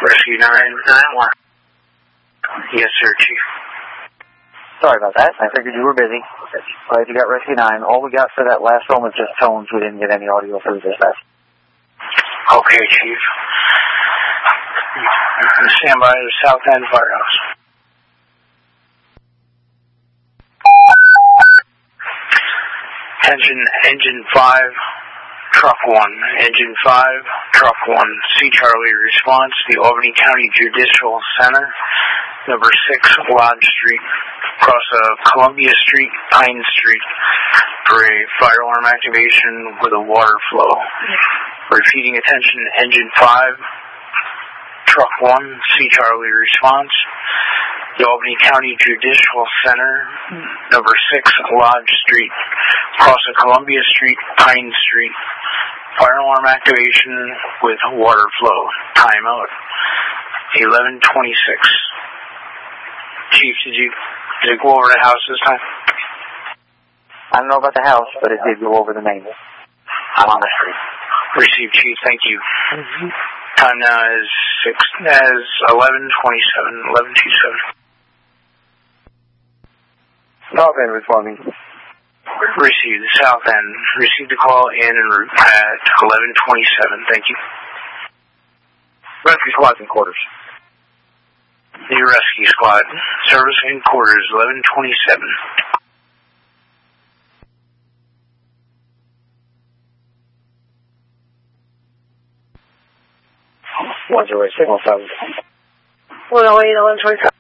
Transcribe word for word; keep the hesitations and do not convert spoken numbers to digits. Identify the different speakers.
Speaker 1: Rescue nine nine one. Yes, sir, Chief.
Speaker 2: Sorry about that. I figured you were busy. Glad you got Rescue nine. All we got for that last one was just tones. We didn't get any audio through this last.
Speaker 1: Okay, Chief. Stand by the South End Firehouse. Attention, Engine five, Truck one. Engine five, Truck one. C. Charlie response, the Albany County Judicial Center, number six, Lodge Street, across of Columbia Street, Pine Street, for a fire alarm activation with a water flow. Repeating attention, Engine five, Truck one, C. Charlie response, the Albany County Judicial Center, number six, Lodge Street, across of Columbia Street, Pine Street, fire alarm activation with water flow. Timeout, eleven twenty-six. Chief, did you, did it go over the house this time?
Speaker 2: I don't know about the house, but it did go over the main. I'm on the street.
Speaker 1: Received, Chief. Thank you. Mm-hmm. Time now is six as eleven twenty-seven. Eleven twenty-seven.
Speaker 2: South End responding.
Speaker 1: Received. South End. Received a call in en route at eleven twenty-seven. Thank you.
Speaker 2: Rescue squad's in quarters.
Speaker 1: New rescue squad. Service in quarters. Eleven twenty-seven.
Speaker 2: One zero eight signal seven.
Speaker 3: One oh eight, eleven twenty-seven.